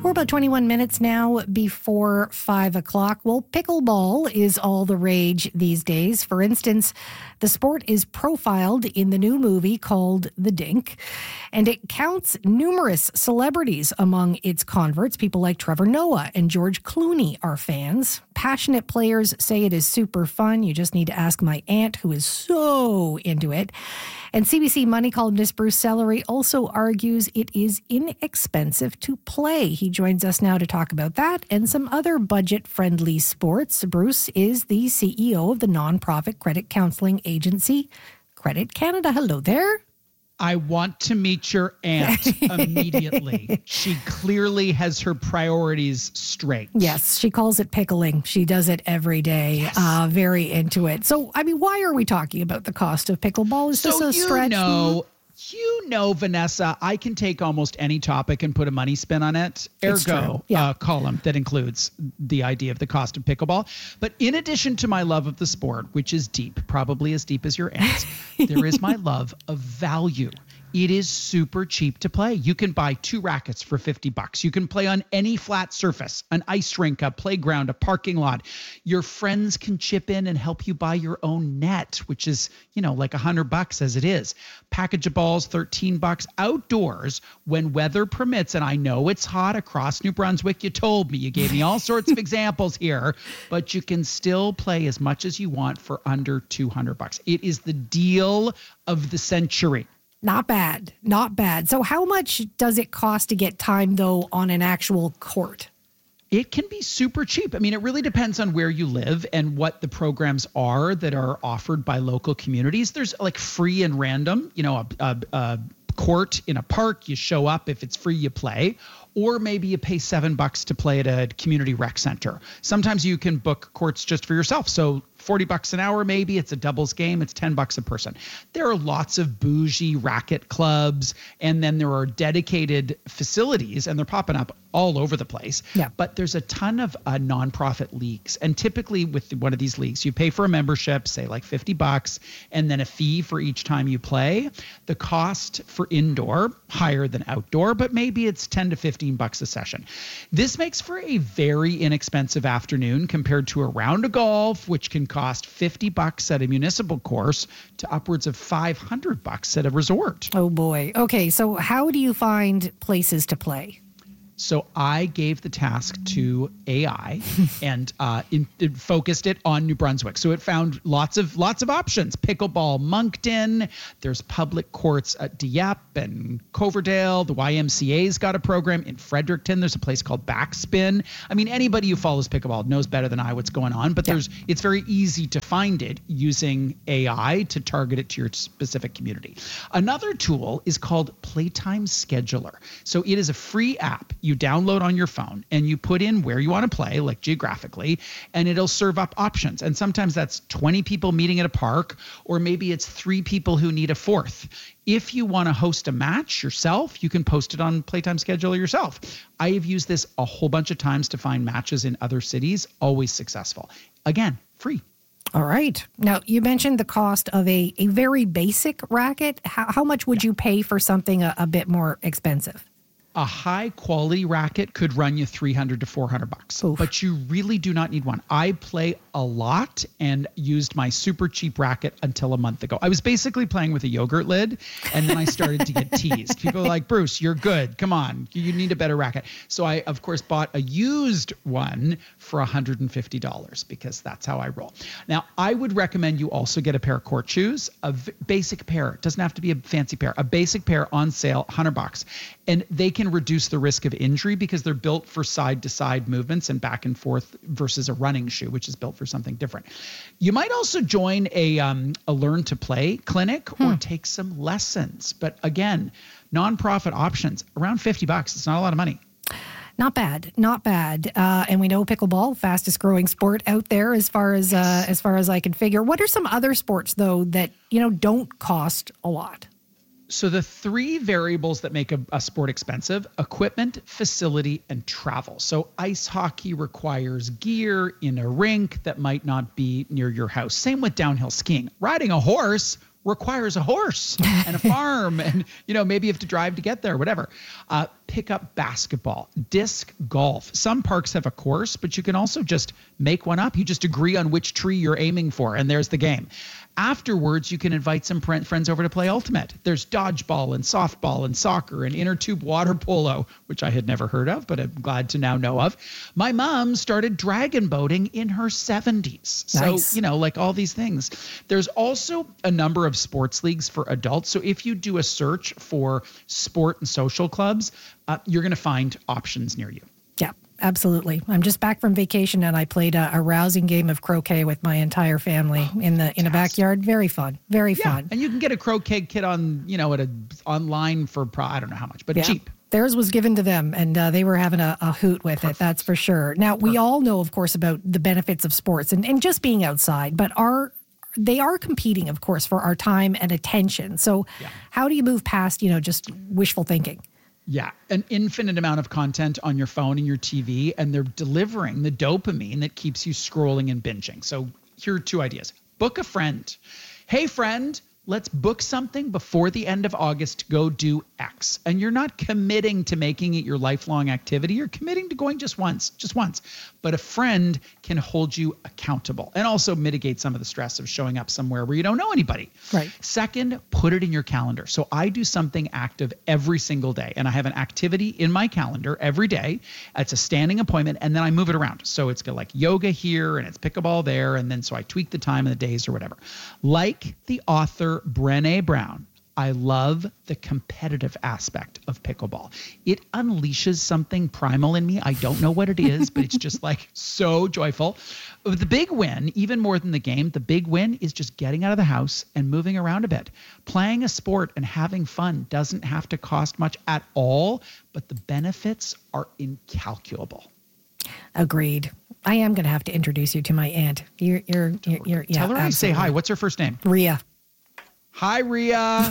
We're about 21 minutes now before 5 o'clock. Well, pickleball is all the rage these days. For instance, the sport is profiled in the new movie called The Dink, and it counts numerous celebrities among its converts. People like Trevor Noah and George Clooney are fans. Passionate players say it is super fun. You just need to ask my aunt, who is so into it. And CBC Money columnist Bruce Sellery also argues it is inexpensive to play. He joins us now to talk about that and some other budget-friendly sports. Bruce is the CEO of the nonprofit credit counseling agency, Credit Canada. Hello there. I want to meet your aunt immediately. She clearly has her priorities straight. Yes, she calls it pickling. She does it every day. Yes. Very into it. So, I mean, why are we talking about the cost of pickleball? Is this a stretch? You know, Vanessa, I can take almost any topic and put a money spin on it. Ergo, column that includes the idea of the cost of pickleball. But in addition to my love of the sport, which is deep, probably as deep as your aunt's, there is my love of value. It is super cheap to play. You can buy 2 rackets for $50. You can play on any flat surface, an ice rink, a playground, a parking lot. Your friends can chip in and help you buy your own net, which is, like $100 as it is. Package of balls, $13 outdoors when weather permits. And I know it's hot across New Brunswick. You told me, you gave me all sorts of examples here, but you can still play as much as you want for under $200. It is the deal of the century. Not bad. Not bad. So how much does it cost to get time, though, on an actual court? It can be super cheap. I mean, it really depends on where you live and what the programs are that are offered by local communities. There's like free and random, a court in a park. You show up. If it's free, you play. Or maybe you pay $7 to play at a community rec center. Sometimes you can book courts just for yourself. So $40 an hour, maybe it's a doubles game. It's $10 a person. There are lots of bougie racket clubs, and then there are dedicated facilities, and they're popping up all over the place. Yeah. But there's a ton of nonprofit leagues, and typically with one of these leagues, you pay for a membership, say like $50, and then a fee for each time you play. The cost for indoor higher than outdoor, but maybe it's $10 to $15 a session. This makes for a very inexpensive afternoon compared to a round of golf, which can cost $50 at a municipal course to upwards of $500 at a resort. Oh boy. Okay, so how do you find places to play? So I gave the task to AI and it focused it on New Brunswick. So it found lots of options. Pickleball Moncton. There's public courts at Dieppe and Coverdale. The YMCA's got a program in Fredericton. There's a place called Backspin. I mean, anybody who follows pickleball knows better than I what's going on. But it's very easy to find it using AI to target it to your specific community. Another tool is called Playtime Scheduler. So it is a free app you download on your phone, and you put in where you want to play, like geographically, and it'll serve up options. And sometimes that's 20 people meeting at a park, or maybe it's 3 people who need a 4th. If you want to host a match yourself, you can post it on Playtime Scheduler yourself. I have used this a whole bunch of times to find matches in other cities, always successful. Again, free. All right. Now, you mentioned the cost of a very basic racket. How much would you pay for something a bit more expensive? A high quality racket could run you $300 to $400, Oof. But you really do not need one. I play a lot and used my super cheap racket until a month ago. I was basically playing with a yogurt lid, and then I started to get teased. People are like, Bruce, you're good. Come on. You need a better racket. So I, of course, bought a used one for $150 because that's how I roll. Now, I would recommend you also get a pair of court shoes, basic pair. It doesn't have to be a fancy pair. A basic pair on sale, $100. And they can reduce the risk of injury because they're built for side-to-side movements and back and forth versus a running shoe, which is built for something different. You might also join a Learn to Play clinic or take some lessons. But again, nonprofit options, around $50. It's not a lot of money. Not bad, not bad. And we know pickleball, fastest growing sport out there as far as I can figure. What are some other sports though that don't cost a lot? So the 3 variables that make a sport expensive: equipment, facility, and travel. So ice hockey requires gear in a rink that might not be near your house. Same with downhill skiing. Riding a horse requires a horse and a farm, and maybe you have to drive to get there, whatever. pick up basketball, disc golf. Some parks have a course, but you can also just make one up. You just agree on which tree you're aiming for, and there's the game. Afterwards, you can invite some friends over to play Ultimate. There's dodgeball and softball and soccer and inner tube water polo, which I had never heard of, but I'm glad to now know of. My mom started dragon boating in her 70s. Nice. So, like all these things. There's also a number of sports leagues for adults. So if you do a search for sport and social clubs, you're going to find options near you. Yeah, absolutely. I'm just back from vacation and I played a rousing game of croquet with my entire family in a backyard. Very fun. Very fun. And you can get a croquet kit on, online for I don't know how much, but cheap. Theirs was given to them, and they were having a hoot with it, that's for sure. Now, we all know, of course, about the benefits of sports and just being outside, but they are competing, of course, for our time and attention. So how do you move past, just wishful thinking? Yeah, an infinite amount of content on your phone and your TV, and they're delivering the dopamine that keeps you scrolling and binging. So here are 2 ideas. Book a friend. Hey, friend, let's book something before the end of August to go do X. And you're not committing to making it your lifelong activity. You're committing to going just once. But a friend can hold you accountable and also mitigate some of the stress of showing up somewhere where you don't know anybody. Right. Second, put it in your calendar. So I do something active every single day, and I have an activity in my calendar every day. It's a standing appointment, and then I move it around. So it's got like yoga here and it's pickleball there. And then so I tweak the time and the days or whatever. Like the author Brené Brown, I love the competitive aspect of pickleball. It unleashes something primal in me. I don't know what it is, but it's just like so joyful. The big win, even more than the game, the big win is just getting out of the house and moving around a bit. Playing a sport and having fun doesn't have to cost much at all, but the benefits are incalculable. Agreed. I am going to have to introduce you to my aunt. You're Tell her I say hi. What's her first name? Ria. Hi, Ria.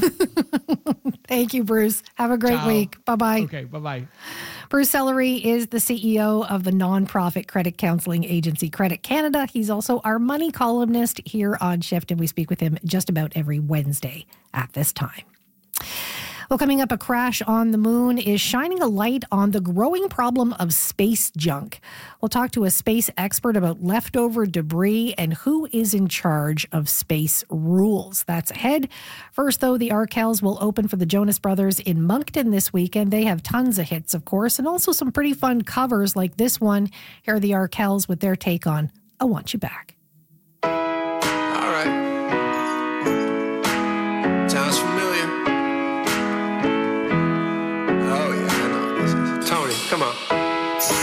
Thank you, Bruce. Have a great week. Bye-bye. Okay, bye-bye. Bruce Sellery is the CEO of the nonprofit credit counseling agency Credit Canada. He's also our money columnist here on Shift, and we speak with him just about every Wednesday at this time. Well, coming up, a crash on the moon is shining a light on the growing problem of space junk. We'll talk to a space expert about leftover debris and who is in charge of space rules. That's ahead. First, though, the Arkells will open for the Jonas Brothers in Moncton this weekend. They have tons of hits, of course, and also some pretty fun covers like this one. Here are the Arkells with their take on I Want You Back. All right. Sounds familiar. Oh, yeah, I know what this is. Tony, come on.